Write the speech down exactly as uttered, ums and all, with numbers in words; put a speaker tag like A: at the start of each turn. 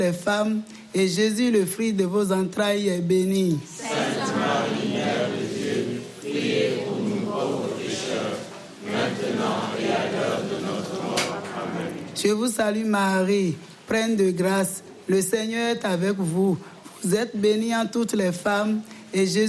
A: les femmes, et Jésus, le fruit de vos entrailles, est béni.
B: Sainte Marie, Mère de Dieu, priez pour nous pauvres pécheurs, maintenant et à l'heure de notre mort. Amen.
A: Je vous salue Marie, pleine de grâce, le Seigneur est avec vous. Vous êtes bénie en toutes les femmes, et Jésus,